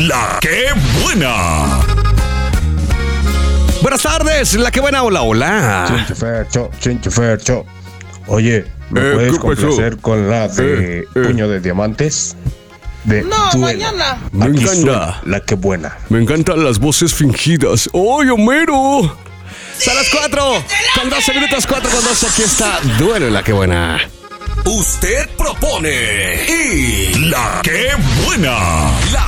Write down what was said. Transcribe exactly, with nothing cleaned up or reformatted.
La que buena. Buenas tardes, la que buena, hola, hola. Chinche Fercho, Chinche Fercho. Oye, ¿me Eh, puedes ¿qué pasó? complacer con la de Eh, eh. Puño de Diamantes? De No, Duela. mañana. Me Aquí encanta. suena La que buena. Me encantan las voces fingidas. ¡Oye, Homero! Son las cuatro, con doce minutos, cuatro con doce, aquí está Duelo, la que buena. Usted propone y la que buena. La